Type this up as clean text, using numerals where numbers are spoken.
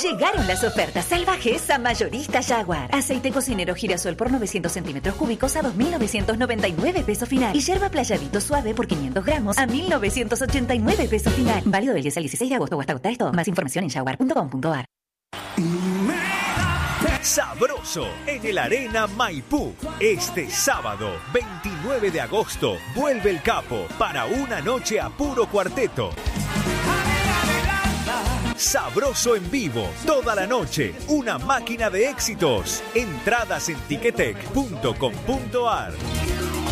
Llegaron las ofertas salvajes a Mayorista Jaguar. Aceite cocinero girasol por 900 centímetros cúbicos a 2.999 pesos final. Y yerba playadito suave por 500 gramos a 1.989 pesos final. Válido del 10 al 16 de agosto o hasta agotar esto. Más información en jaguar.com.ar. Sabroso en el Arena Maipú. Este sábado, 29 de agosto, vuelve el Capo para una noche a puro cuarteto. Sabroso en vivo, toda la noche, una máquina de éxitos. Entradas en ticketek.com.ar.